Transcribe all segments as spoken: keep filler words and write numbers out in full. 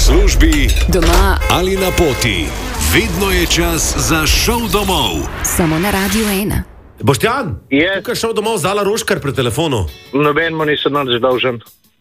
službi, doma ali na poti. Vedno je čas za šov domov. Samo na Radiu ena. Boštjan, Je. tukaj šel domov Zala Roškar pri telefonu. Noben mu nisem nič dolžen.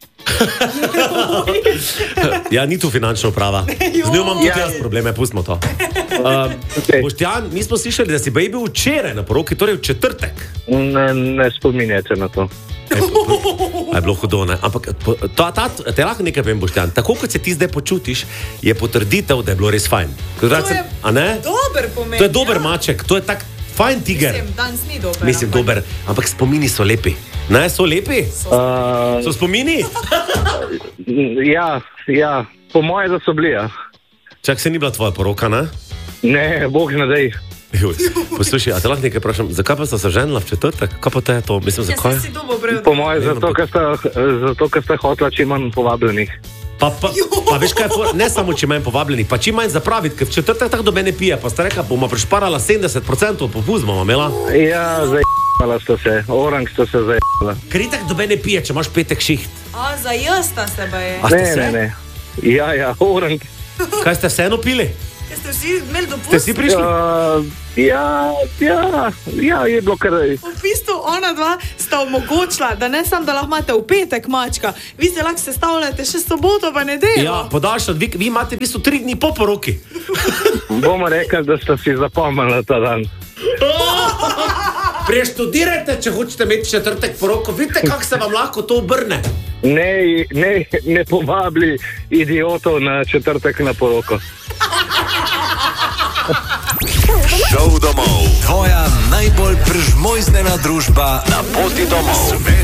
Ja, ni tu finančna uprava. Z njo imam tudi Ja. jaz probleme, pustimo to. Uh, Okay. Boštjan, mi smo slišali, da si baby bil včeraj na poroki, torej v četrtek. Ne, ne spominjate na to. E, a je bilo hudo, ne? Ampak po- ta, ta, te lahko nekaj vem, Boštjan. Tako kot se ti zdaj počutiš, je potrditev, da je bilo res fajn. Kot To rečem, je a ne? dober pomen. To je dober ja. maček, to je tak fajn tiger. Mislim, danes ni dober. Mislim, ampak- dober, ampak spomini so lepi. Ne, so lepi? Uh, So spomini? ja, ja, po moje, da so bili. Ja. Čak, se ni bila tvoja poroka, ne? Ne, bog ne dej. Juj, poslušaj, a te lahko nekaj vprašam, zakaj pa sta se ženila v četrtek? Kaj pa te je to? Mislim, Ja, zakaj? saj si dobo bral. Po moje, Ne, zato, ampak- ker sta, zato, ker sta hotla čim manj povabljenih. Pa, pa, pa veš kaj, je for- ne samo čim manj povabljenih, pa čim manj zapraviti, ker v četrtek tako do mene pije, pa sta rekla, bomo prišparala sedemdeset procentov popust, bomo imela. Ja, zajela sta se, orang sta se zajela. Ker itak do mene pije, če imaš petek šiht. A, za jasta se baje. A ste Ne, se? ne, ne. Ja, ja, orang. Kaj ste vseeno pili? Ker ste vsi imeli dopust. Ste si prišli? Uh, ja, ja, ja, je bilo kar. V bistvu ona dva sta omogočila, da ne samo, da lahko imate v petek mačka, vi se lahko sestavljate še soboto pa nedeljo. Ja, podaljšan, vi, vi imate v bistvu tri dni po poroki. Bomo rekli, da sta si zapomnila ta dan. Preštudirajte, če hočete imeti četrtek poroko, vidite, kako se vam lahko to obrne. Ne, ne, ne povabili idiotov na četrtek na poroko. Šov domov. Tvoja najbolj prežmojzdena družba na poti domov.